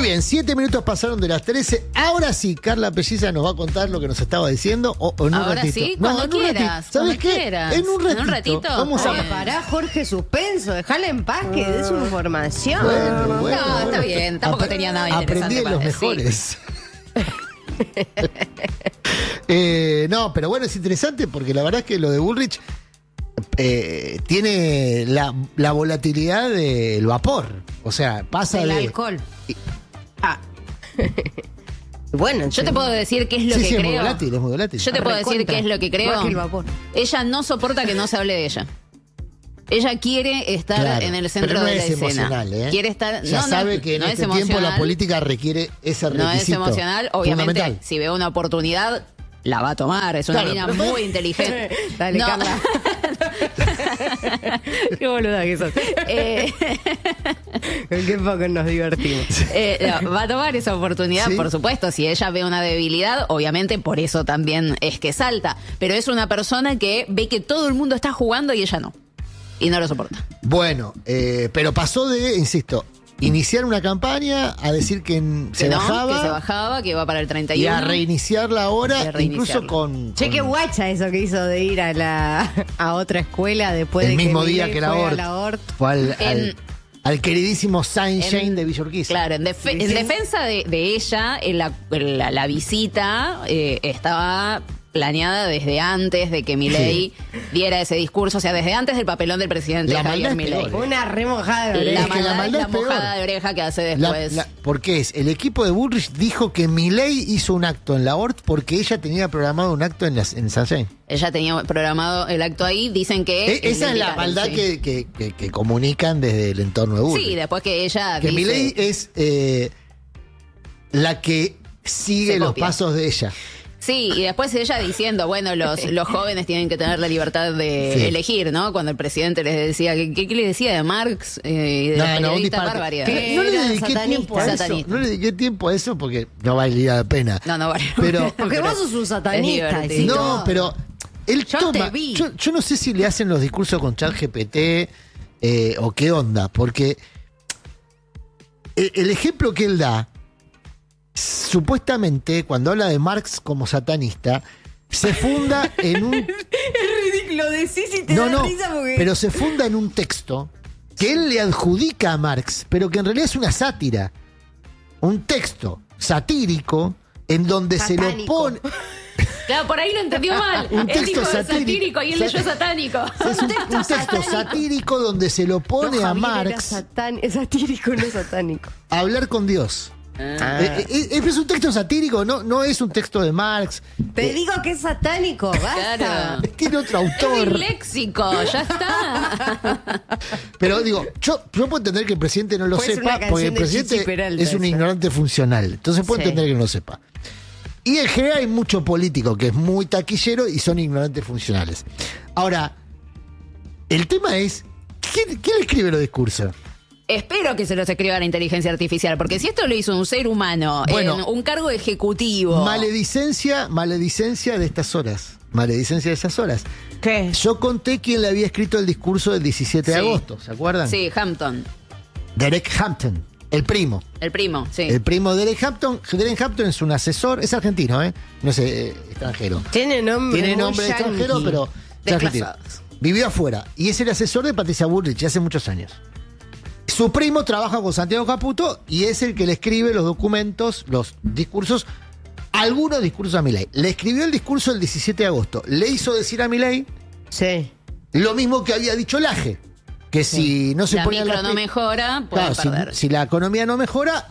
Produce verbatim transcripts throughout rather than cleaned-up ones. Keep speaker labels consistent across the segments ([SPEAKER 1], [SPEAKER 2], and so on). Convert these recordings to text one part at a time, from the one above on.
[SPEAKER 1] Muy bien, siete minutos pasaron de las trece. Ahora sí, Carla Pelliza nos va a contar lo que nos estaba diciendo. O, o en un
[SPEAKER 2] Ahora
[SPEAKER 1] ratito.
[SPEAKER 2] sí,
[SPEAKER 1] no,
[SPEAKER 2] cuando
[SPEAKER 1] en un
[SPEAKER 2] quieras.
[SPEAKER 1] ratito. ¿Sabes
[SPEAKER 2] cuando
[SPEAKER 1] qué?
[SPEAKER 2] Quieras.
[SPEAKER 1] En un ratito.
[SPEAKER 2] ¿En un ratito?
[SPEAKER 1] Vamos a
[SPEAKER 2] Bien.
[SPEAKER 3] Pará, Jorge, suspenso. Dejala en paz, que dé su información.
[SPEAKER 1] Bueno, bueno,
[SPEAKER 2] No, está
[SPEAKER 1] bueno.
[SPEAKER 2] bien, tampoco
[SPEAKER 1] Apre-
[SPEAKER 2] tenía nada interesante
[SPEAKER 1] Aprendí de
[SPEAKER 2] para
[SPEAKER 1] los
[SPEAKER 2] decir.
[SPEAKER 1] mejores. eh, no, pero bueno, es interesante porque la verdad es que lo de Bullrich eh, tiene la, la volatilidad del vapor. O sea, pasa
[SPEAKER 3] El
[SPEAKER 1] de...
[SPEAKER 3] alcohol.
[SPEAKER 1] Y-
[SPEAKER 3] Ah. Bueno,
[SPEAKER 2] Yo te puedo decir qué es lo
[SPEAKER 1] sí,
[SPEAKER 2] que
[SPEAKER 1] sí, es muy
[SPEAKER 2] creo.
[SPEAKER 1] volátil, es muy volátil.
[SPEAKER 2] Yo te puedo decir
[SPEAKER 3] Recontra.
[SPEAKER 2] qué es lo que creo.
[SPEAKER 3] Más que el vapor.
[SPEAKER 2] Ella no soporta que no se hable de ella. Ella quiere estar
[SPEAKER 1] Claro,
[SPEAKER 2] en el centro
[SPEAKER 1] pero no
[SPEAKER 2] de la
[SPEAKER 1] es
[SPEAKER 2] escena.
[SPEAKER 1] emocional, ¿eh?
[SPEAKER 2] Quiere estar.
[SPEAKER 1] Ya
[SPEAKER 2] no,
[SPEAKER 1] sabe
[SPEAKER 2] no,
[SPEAKER 1] que en
[SPEAKER 2] no
[SPEAKER 1] este
[SPEAKER 2] es
[SPEAKER 1] tiempo la
[SPEAKER 2] emocional,
[SPEAKER 1] política requiere ese requisito.
[SPEAKER 2] No es emocional. Obviamente,
[SPEAKER 1] fundamental.
[SPEAKER 2] si ve una oportunidad, la va a tomar. Es una
[SPEAKER 1] Claro,
[SPEAKER 2] niña
[SPEAKER 1] pero-
[SPEAKER 2] muy inteligente.
[SPEAKER 3] Dale,
[SPEAKER 2] No.
[SPEAKER 3] Carla. Qué boluda que sos.
[SPEAKER 2] Eh,
[SPEAKER 3] Con qué poco nos divertimos.
[SPEAKER 2] eh, no, va a tomar esa oportunidad,
[SPEAKER 1] Sí.
[SPEAKER 2] por supuesto. Si ella ve una debilidad, obviamente por eso también es que salta. Pero es una persona que ve que todo el mundo está jugando y ella no. Y no lo soporta.
[SPEAKER 1] Bueno, eh, pero pasó de, insisto, iniciar una campaña a decir que en- se
[SPEAKER 2] Que no,
[SPEAKER 1] bajaba
[SPEAKER 2] que se bajaba, que va para el treinta y
[SPEAKER 1] y
[SPEAKER 2] uno.
[SPEAKER 1] a reiniciarla
[SPEAKER 2] Y
[SPEAKER 1] ahora,
[SPEAKER 2] a reiniciarla.
[SPEAKER 1] incluso con,
[SPEAKER 3] Che,
[SPEAKER 1] con
[SPEAKER 3] qué guacha eso que hizo de ir a la a otra escuela después
[SPEAKER 1] el
[SPEAKER 3] de
[SPEAKER 1] mismo
[SPEAKER 3] que
[SPEAKER 1] día
[SPEAKER 3] Milei
[SPEAKER 1] que la
[SPEAKER 3] fue a
[SPEAKER 1] Hort.
[SPEAKER 3] la Hort.
[SPEAKER 1] Fue al, al-
[SPEAKER 2] En-
[SPEAKER 1] al queridísimo Saint
[SPEAKER 2] en-
[SPEAKER 1] Jane de Villorquiza.
[SPEAKER 2] Claro, en, defe- en defensa de, de ella, en la, en la- la visita eh, estaba planeada desde antes de que Milei diera ese discurso, o sea, desde antes del papelón del presidente
[SPEAKER 1] La
[SPEAKER 2] Javier
[SPEAKER 1] maldad es
[SPEAKER 2] Milei.
[SPEAKER 1] peor,
[SPEAKER 3] Una remojada de
[SPEAKER 2] La
[SPEAKER 1] Es que
[SPEAKER 3] oreja.
[SPEAKER 1] la
[SPEAKER 2] maldad,
[SPEAKER 1] maldad
[SPEAKER 2] es
[SPEAKER 1] es
[SPEAKER 2] la
[SPEAKER 1] peor.
[SPEAKER 2] mojada de oreja que hace
[SPEAKER 1] La-
[SPEAKER 2] después.
[SPEAKER 1] la- porque es, el equipo de Bullrich dijo que Milei hizo un acto en la Hort porque ella tenía programado un acto en, las, en Saint Jane.
[SPEAKER 2] Ella tenía programado el acto ahí, dicen que...
[SPEAKER 1] E- esa es la
[SPEAKER 2] indicaron,
[SPEAKER 1] maldad
[SPEAKER 2] sí.
[SPEAKER 1] que, que- que- que comunican desde el entorno de Bullrich.
[SPEAKER 2] Sí, después que ella
[SPEAKER 1] Que
[SPEAKER 2] dice...
[SPEAKER 1] Milei es eh, la que sigue
[SPEAKER 2] Se
[SPEAKER 1] los
[SPEAKER 2] copia.
[SPEAKER 1] pasos de ella.
[SPEAKER 2] Sí, y después ella diciendo, bueno, los, los jóvenes tienen que tener la libertad de
[SPEAKER 1] Sí.
[SPEAKER 2] elegir, ¿no? Cuando el presidente les decía, ¿qué, qué le decía de Marx eh, y de
[SPEAKER 1] No,
[SPEAKER 2] la
[SPEAKER 1] no, un
[SPEAKER 2] periodista
[SPEAKER 1] disparate.
[SPEAKER 2] barbaridad?
[SPEAKER 3] ¿Qué?
[SPEAKER 1] No le
[SPEAKER 3] Era
[SPEAKER 1] dediqué
[SPEAKER 3] satanista.
[SPEAKER 1] tiempo a eso.
[SPEAKER 2] Satanista.
[SPEAKER 1] No le dediqué tiempo a eso porque no valía la pena.
[SPEAKER 2] No, no, vale.
[SPEAKER 1] Pero-
[SPEAKER 3] Porque vos sos un satanista.
[SPEAKER 2] Es divertido.
[SPEAKER 3] y
[SPEAKER 1] No,
[SPEAKER 3] todo.
[SPEAKER 1] pero él
[SPEAKER 3] Yo
[SPEAKER 1] toma.
[SPEAKER 3] te vi.
[SPEAKER 1] Yo, yo no sé si le hacen los discursos con ChatGPT eh, o qué onda, porque el, el ejemplo que él da, supuestamente, cuando habla de Marx como satanista, se funda en un.
[SPEAKER 3] Es ridículo, decís y te
[SPEAKER 1] No,
[SPEAKER 3] da
[SPEAKER 1] no,
[SPEAKER 3] risa porque...
[SPEAKER 1] pero se funda en un texto que él le adjudica a Marx, pero que en realidad es una sátira. Un texto satírico en donde se lo
[SPEAKER 3] Satánico.
[SPEAKER 1] pone.
[SPEAKER 2] Claro, por ahí lo entendió mal.
[SPEAKER 1] Un
[SPEAKER 2] Él
[SPEAKER 1] texto
[SPEAKER 2] dijo
[SPEAKER 1] satírico.
[SPEAKER 2] satírico y él leyó satánico.
[SPEAKER 1] Es un, un texto satírico donde se lo pone
[SPEAKER 3] No,
[SPEAKER 1] a
[SPEAKER 3] Javier era
[SPEAKER 1] Marx
[SPEAKER 3] satán- es satírico, no satánico.
[SPEAKER 1] a hablar con Dios.
[SPEAKER 3] Ah.
[SPEAKER 1] Eh, eh, eh, es un texto satírico, no, no es un texto de Marx.
[SPEAKER 3] Te
[SPEAKER 1] Eh,
[SPEAKER 3] digo que es satánico, basta.
[SPEAKER 2] Claro.
[SPEAKER 1] tiene otro autor.
[SPEAKER 2] Es léxico, ya está.
[SPEAKER 1] Pero digo, yo, yo puedo entender que el presidente no lo
[SPEAKER 3] Puede ser
[SPEAKER 1] sepa,
[SPEAKER 3] una canción
[SPEAKER 1] porque el
[SPEAKER 3] de
[SPEAKER 1] presidente
[SPEAKER 3] Chichi Peralta
[SPEAKER 1] es un
[SPEAKER 3] esa.
[SPEAKER 1] ignorante funcional. Entonces puedo
[SPEAKER 3] Sí.
[SPEAKER 1] entender que no lo sepa. Y en general hay mucho político que es muy taquillero y son ignorantes funcionales. Ahora, el tema es, ¿quién, quién le escribe los discursos?
[SPEAKER 2] Espero que se los escriba la inteligencia artificial, porque si esto lo hizo un ser humano
[SPEAKER 1] Bueno.
[SPEAKER 2] en un cargo ejecutivo.
[SPEAKER 1] Maledicencia, maledicencia de estas horas. Maledicencia de esas horas.
[SPEAKER 3] ¿Qué?
[SPEAKER 1] Yo conté quién le había escrito el discurso del diecisiete de
[SPEAKER 2] Sí.
[SPEAKER 1] agosto, ¿se acuerdan?
[SPEAKER 2] Sí, Hampton,
[SPEAKER 1] Derek Hampton, el primo.
[SPEAKER 2] el primo, sí.
[SPEAKER 1] El primo de Derek Hampton. Derek Hampton es un asesor, es argentino, ¿eh? No es eh, extranjero.
[SPEAKER 3] Tiene nombre
[SPEAKER 1] Tiene
[SPEAKER 3] muy
[SPEAKER 1] nombre de
[SPEAKER 3] yankee.
[SPEAKER 1] extranjero, pero es argentino.
[SPEAKER 2] Desplazados.
[SPEAKER 1] Vivió afuera y es el asesor de Patricia Bullrich hace muchos años. Su primo trabaja con Santiago Caputo y es el que le escribe los documentos, los discursos, algunos discursos a Milei. Le escribió el discurso el diecisiete de agosto. Le hizo decir a Milei
[SPEAKER 3] Sí.
[SPEAKER 1] lo mismo que había dicho Laje, que si no se
[SPEAKER 2] La
[SPEAKER 1] ponían
[SPEAKER 2] micro
[SPEAKER 1] las
[SPEAKER 2] no
[SPEAKER 1] pi-
[SPEAKER 2] mejora, puede
[SPEAKER 1] Claro, si,
[SPEAKER 2] perder.
[SPEAKER 1] si la economía no mejora,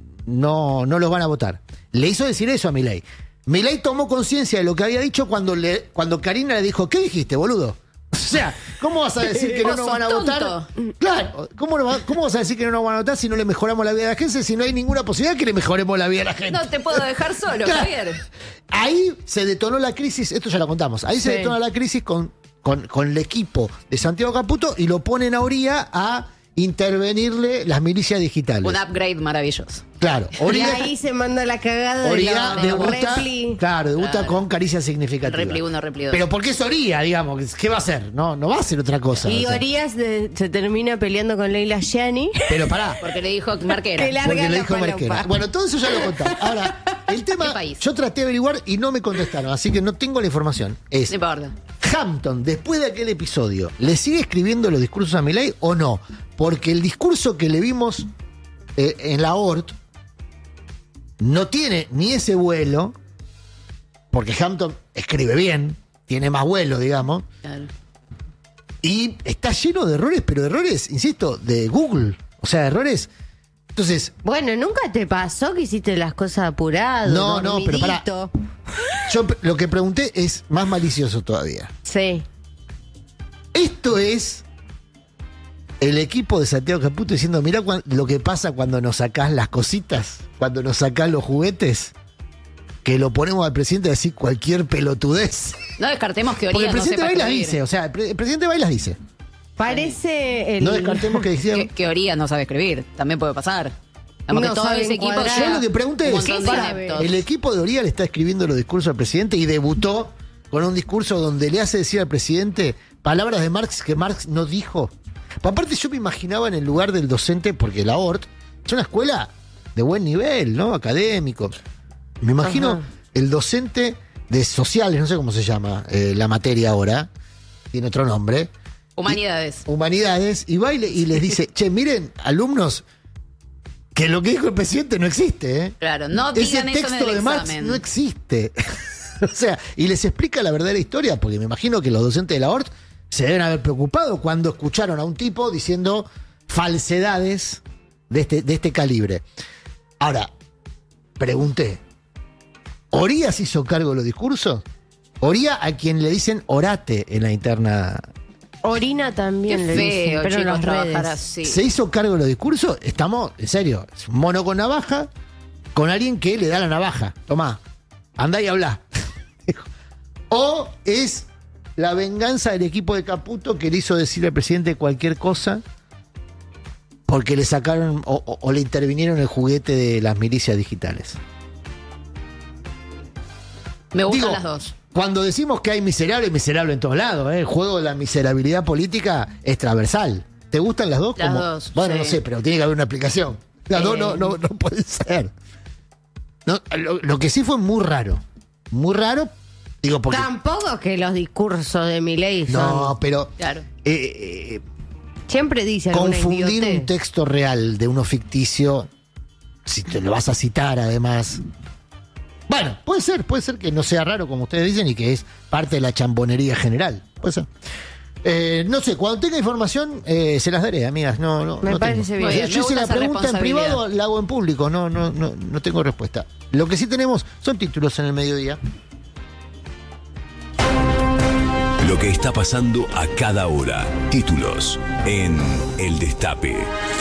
[SPEAKER 1] no, no los van a votar. Le hizo decir eso a Milei. Milei tomó conciencia de lo que había dicho cuando, le, cuando Karina le dijo, ¿qué dijiste, boludo? O sea, ¿cómo vas a decir que no
[SPEAKER 2] Vos
[SPEAKER 1] nos
[SPEAKER 2] sos
[SPEAKER 1] van a
[SPEAKER 2] tonto.
[SPEAKER 1] votar? Claro, ¿cómo, no va- ¿cómo vas a decir que no nos van a votar si no le mejoramos la vida a la gente, si no hay ninguna posibilidad que le mejoremos la vida a la gente?
[SPEAKER 2] No te puedo dejar solo,
[SPEAKER 1] Claro.
[SPEAKER 2] Javier.
[SPEAKER 1] Ahí se detonó la crisis, esto ya lo contamos, ahí se
[SPEAKER 3] Sí.
[SPEAKER 1] detonó la crisis con, con, con el equipo de Santiago Caputo y lo ponen a Oría a intervenirle las milicias digitales.
[SPEAKER 2] Un upgrade maravilloso.
[SPEAKER 1] Claro.
[SPEAKER 3] Y
[SPEAKER 1] Oria,
[SPEAKER 3] ahí se manda la cagada de
[SPEAKER 1] Oria
[SPEAKER 3] la
[SPEAKER 1] debuta,
[SPEAKER 3] Repli.
[SPEAKER 1] claro, debuta
[SPEAKER 2] Claro.
[SPEAKER 1] con caricia significativa.
[SPEAKER 2] Repli uno, Repli dos.
[SPEAKER 1] Pero ¿por qué es Oria, digamos? ¿Qué va a hacer? No, no va a hacer otra cosa.
[SPEAKER 3] Y
[SPEAKER 1] o sea.
[SPEAKER 3] Orías de- se termina peleando con Leila Gianni.
[SPEAKER 1] Pero pará.
[SPEAKER 2] Porque le dijo Marquera.
[SPEAKER 3] Que la-
[SPEAKER 1] Porque
[SPEAKER 3] Larga
[SPEAKER 1] le
[SPEAKER 3] la
[SPEAKER 1] dijo
[SPEAKER 3] falopa.
[SPEAKER 1] Marquera. Bueno, todo eso ya lo contamos. Ahora, el
[SPEAKER 2] ¿Qué
[SPEAKER 1] tema,
[SPEAKER 2] país?
[SPEAKER 1] yo traté de averiguar y no me contestaron, así que no tengo la información. Es,
[SPEAKER 2] No importa.
[SPEAKER 1] Hampton, después de aquel episodio, ¿le sigue escribiendo los discursos a Milei o no? Porque el discurso que le vimos eh, en la O R T no tiene ni ese vuelo, porque Hampton escribe bien, tiene más vuelo, digamos,
[SPEAKER 2] Claro.
[SPEAKER 1] y está lleno de errores, pero errores, insisto, de Google. O sea, errores. Entonces,
[SPEAKER 3] Bueno, ¿nunca te pasó que hiciste las cosas apurado?
[SPEAKER 1] No, no, pero pará.
[SPEAKER 3] dormidito?
[SPEAKER 1] yo pre- lo que pregunté es más malicioso todavía.
[SPEAKER 3] Sí.
[SPEAKER 1] Esto es el equipo de Santiago Caputo diciendo, mirá cuan- lo que pasa cuando nos sacás las cositas, cuando nos sacás los juguetes, que lo ponemos al presidente a decir cualquier pelotudez.
[SPEAKER 2] No descartemos que
[SPEAKER 1] Porque
[SPEAKER 2] Orías
[SPEAKER 1] el
[SPEAKER 2] no
[SPEAKER 1] presidente
[SPEAKER 2] sepa
[SPEAKER 1] va y las
[SPEAKER 2] escribir.
[SPEAKER 1] dice, o sea, el, pre- el presidente va y las dice.
[SPEAKER 3] Parece el...
[SPEAKER 1] No descartemos que decía...
[SPEAKER 2] Que, que Orías no sabe escribir. También puede pasar. Además
[SPEAKER 3] No
[SPEAKER 2] que todo
[SPEAKER 3] sabe
[SPEAKER 2] ese equipo
[SPEAKER 3] encuadrar.
[SPEAKER 1] Yo
[SPEAKER 2] llega
[SPEAKER 1] lo que pregunté
[SPEAKER 2] un
[SPEAKER 1] es,
[SPEAKER 2] montón de
[SPEAKER 1] para,
[SPEAKER 2] ineptos.
[SPEAKER 1] el equipo de Oría le está escribiendo los discursos al presidente y debutó con un discurso donde le hace decir al presidente palabras de Marx que Marx no dijo. Aparte yo me imaginaba en el lugar del docente, porque la O R T es una escuela de buen nivel, ¿no? Académico. Me imagino
[SPEAKER 3] Ajá.
[SPEAKER 1] el docente de sociales, no sé cómo se llama eh, la materia ahora, tiene otro nombre.
[SPEAKER 2] Humanidades.
[SPEAKER 1] Humanidades, y va y, le- y les dice, che, miren, alumnos, que lo que dijo el presidente no existe, ¿eh?
[SPEAKER 2] Claro, no
[SPEAKER 1] Ese
[SPEAKER 2] digan eso en
[SPEAKER 1] texto
[SPEAKER 2] el
[SPEAKER 1] de Marx
[SPEAKER 2] examen.
[SPEAKER 1] no existe. O sea, y les explica la verdadera historia, porque me imagino que los docentes de la O R T se deben haber preocupado cuando escucharon a un tipo diciendo falsedades de este, de este calibre. Ahora, pregunté, ¿Orías hizo cargo de los discursos? Oría a quien le dicen orate en la interna.
[SPEAKER 3] Orina
[SPEAKER 2] Qué
[SPEAKER 3] también le dicen,
[SPEAKER 2] feo,
[SPEAKER 3] pero en
[SPEAKER 2] chicos,
[SPEAKER 3] las
[SPEAKER 2] trabajar
[SPEAKER 3] redes.
[SPEAKER 2] así.
[SPEAKER 1] ¿Se hizo cargo de los discursos? Estamos, en serio, es un mono con navaja, con alguien que le da la navaja. Tomá, andá y habla. O es la venganza del equipo de Caputo que le hizo decir al presidente cualquier cosa porque le sacaron o, o- o le intervinieron el juguete de las milicias digitales.
[SPEAKER 2] Me gustan
[SPEAKER 1] Digo,
[SPEAKER 2] las dos.
[SPEAKER 1] Cuando decimos que hay miserable, hay miserable en todos lados. ¿eh? El juego de la miserabilidad política es transversal. ¿Te gustan las dos?
[SPEAKER 2] Las
[SPEAKER 1] Como-
[SPEAKER 2] dos,
[SPEAKER 1] Bueno,
[SPEAKER 2] sí.
[SPEAKER 1] no sé, pero tiene que haber una explicación. Las dos
[SPEAKER 3] Eh.
[SPEAKER 1] no, no, no pueden ser. No, lo, lo que sí fue muy raro. Muy raro. Digo, porque.
[SPEAKER 3] Tampoco que los discursos de Milei son...
[SPEAKER 1] No, pero.
[SPEAKER 2] Claro.
[SPEAKER 1] eh, eh,
[SPEAKER 3] Siempre dice alguna
[SPEAKER 1] confundir
[SPEAKER 3] idiotez.
[SPEAKER 1] un texto real de uno ficticio, si te lo vas a citar además. Bueno, puede ser, puede ser que no sea raro como ustedes dicen y que es parte de la chambonería general. Puede ser. Eh, no sé, cuando tenga información eh, se las daré, amigas. No, no,
[SPEAKER 3] Me
[SPEAKER 1] no
[SPEAKER 3] parece
[SPEAKER 1] tengo.
[SPEAKER 3] bien.
[SPEAKER 1] Yo,
[SPEAKER 2] Muy bien,
[SPEAKER 1] yo
[SPEAKER 2] me
[SPEAKER 1] si
[SPEAKER 2] gusta
[SPEAKER 1] la
[SPEAKER 2] esa
[SPEAKER 1] pregunta en
[SPEAKER 2] responsabilidad.
[SPEAKER 1] privado la hago en público, no, no, no, no tengo respuesta. Lo que sí tenemos son títulos en el mediodía.
[SPEAKER 4] Lo que está pasando a cada hora. Títulos en El Destape.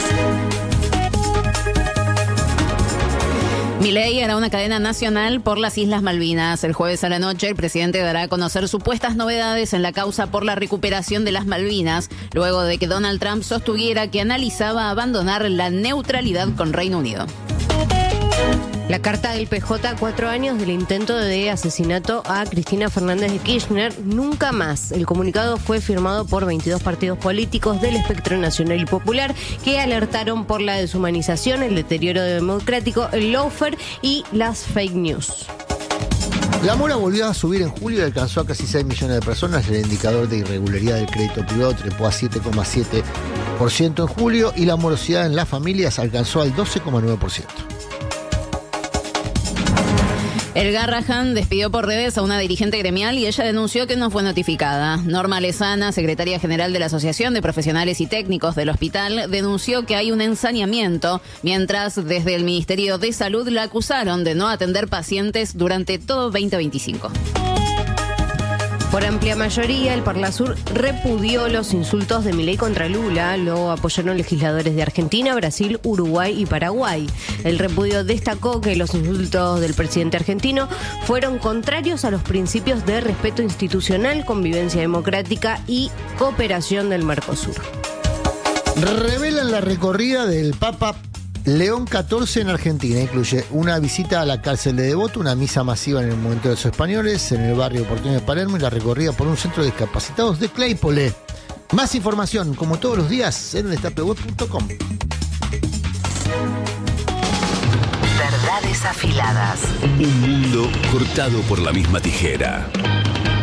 [SPEAKER 2] Milei hará una cadena nacional por las Islas Malvinas. El jueves a la noche, el presidente dará a conocer supuestas novedades en la causa por la recuperación de las Malvinas, luego de que Donald Trump sostuviera que analizaba abandonar la neutralidad con Reino Unido.
[SPEAKER 3] La carta del P J, cuatro años del intento de asesinato a Cristina Fernández de Kirchner, nunca más. El comunicado fue firmado por veintidós partidos políticos del espectro nacional y popular que alertaron por la deshumanización, el deterioro democrático, el lawfare y las fake news.
[SPEAKER 1] La mora volvió a subir en julio y alcanzó a casi seis millones de personas. El indicador de irregularidad del crédito privado trepó a siete coma siete por ciento en julio y la morosidad en las familias alcanzó al doce coma nueve por ciento.
[SPEAKER 2] El Garrahan despidió por redes a una dirigente gremial y ella denunció que no fue notificada. Norma Lezana, secretaria general de la Asociación de Profesionales y Técnicos del Hospital, denunció que hay un ensañamiento, mientras desde el Ministerio de Salud la acusaron de no atender pacientes durante todo veinte veinticinco.
[SPEAKER 3] Por amplia mayoría, el Parlasur repudió los insultos de Milei contra Lula. Lo apoyaron legisladores de Argentina, Brasil, Uruguay y Paraguay. El repudio destacó que los insultos del presidente argentino fueron contrarios a los principios de respeto institucional, convivencia democrática y cooperación del Mercosur.
[SPEAKER 1] Revelan la recorrida del Papa León catorce en Argentina. Incluye una visita a la cárcel de Devoto, una misa masiva en el Monumento de los Españoles, en el barrio porteño de Palermo y la recorrida por un centro de discapacitados de Claypole. Más información, como todos los días, en el destape web punto com.
[SPEAKER 5] Verdades afiladas.
[SPEAKER 4] Un mundo cortado por la misma tijera.